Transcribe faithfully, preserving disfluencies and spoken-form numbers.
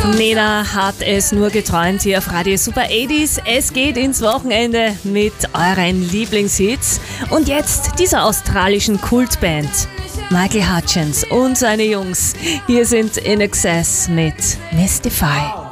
Nena hat es nur geträumt hier auf Radio Super achtziger. Es geht ins Wochenende mit euren Lieblingshits. Und jetzt dieser australischen Kultband Michael Hutchence und seine Jungs. Hier sind In Excess mit Mystify.